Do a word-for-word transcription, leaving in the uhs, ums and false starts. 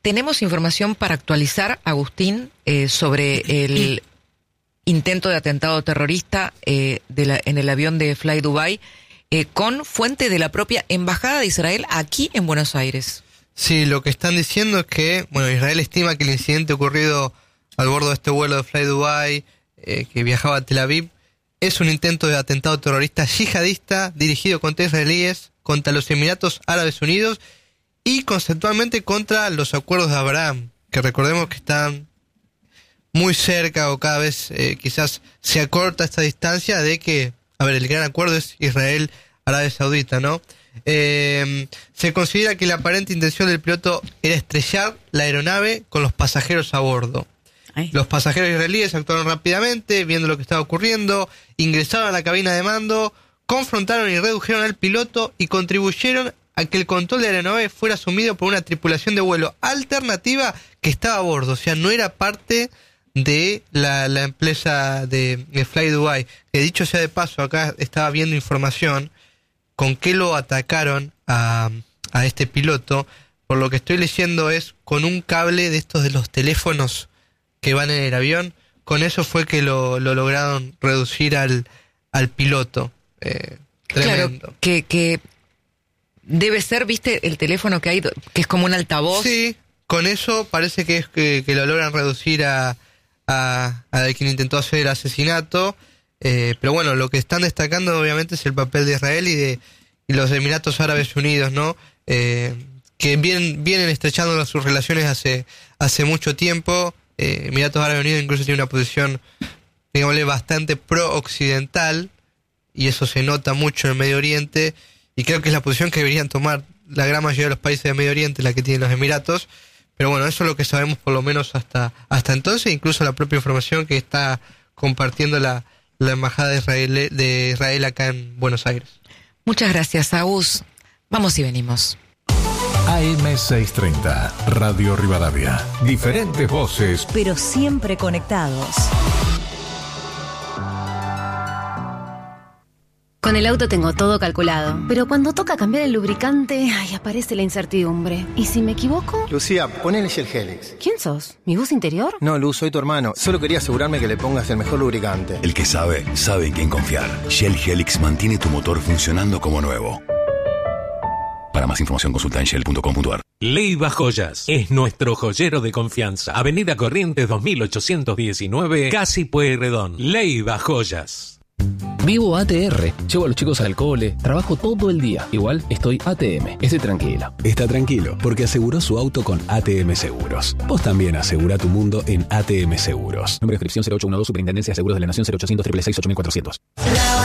tenemos información para actualizar, Agustín, eh, sobre el intento de atentado terrorista eh, de la, en el avión de Fly Dubai, eh, con fuente de la propia Embajada de Israel aquí en Buenos Aires. Sí, lo que están diciendo es que, bueno, Israel estima que el incidente ocurrido al bordo de este vuelo de Fly Dubai, eh, que viajaba a Tel Aviv, es un intento de atentado terrorista yihadista dirigido contra israelíes, contra los Emiratos Árabes Unidos y conceptualmente contra los acuerdos de Abraham, que recordemos que están muy cerca o cada vez eh, quizás se acorta esta distancia de que, a ver, el gran acuerdo es Israel-Arabia Saudita, ¿no? Eh, se considera que la aparente intención del piloto era estrellar la aeronave con los pasajeros a bordo. Ay. Los pasajeros israelíes actuaron rápidamente, viendo lo que estaba ocurriendo, ingresaron a la cabina de mando, confrontaron y redujeron al piloto y contribuyeron a que el control de la aeronave fuera asumido por una tripulación de vuelo alternativa que estaba a bordo. O sea, no era parte de la, la empresa de, de Fly Dubai. Que dicho sea de paso, acá estaba viendo información con qué lo atacaron a, a este piloto. Por lo que estoy leyendo es con un cable de estos de los teléfonos que van en el avión. Con eso fue que lo, lo lograron reducir al, al piloto. Eh, tremendo. Claro, que, que debe ser, viste, el teléfono que hay, que es como un altavoz. Sí, con eso parece que es que, que lo logran reducir a, a, a quien intentó hacer el asesinato. Eh, pero bueno, lo que están destacando obviamente es el papel de Israel y de y los Emiratos Árabes Unidos, ¿no? Eh, que vienen, vienen estrechando sus relaciones hace, hace mucho tiempo. Eh, Emiratos Árabes Unidos incluso tiene una posición, digámosle, bastante pro-occidental, y eso se nota mucho en el Medio Oriente, y creo que es la posición que deberían tomar la gran mayoría de los países del Medio Oriente, la que tienen los Emiratos. Pero bueno, eso es lo que sabemos por lo menos hasta, hasta entonces, incluso la propia información que está compartiendo la, la Embajada de Israel, de Israel acá en Buenos Aires. Muchas gracias, Agus. Vamos y venimos. A M seiscientos treinta, Radio Rivadavia. Diferentes voces, pero siempre conectados. Con el auto tengo todo calculado, pero cuando toca cambiar el lubricante, ay, aparece la incertidumbre. ¿Y si me equivoco? Lucía, ponele Shell Helix. ¿Quién sos? ¿Mi voz interior? No, Luz, soy tu hermano. Solo quería asegurarme que le pongas el mejor lubricante. El que sabe, sabe en quién confiar. Shell Helix mantiene tu motor funcionando como nuevo. Para más información consulta en shell punto com punto a r. Leiva Joyas es nuestro joyero de confianza. Avenida Corrientes dos mil ochocientos diecinueve, Casi Pueyrredón. Leiva Joyas. Vivo A T R, llevo a los chicos al cole, trabajo todo el día. Igual estoy A T M, estoy tranquilo. Está tranquilo, porque aseguró su auto con A T M Seguros. Vos también asegura tu mundo en A T M Seguros. Número de inscripción cero ocho uno dos, Superintendencia de Seguros de la Nación cero ochocientos, seiscientos, seis mil cuatrocientos.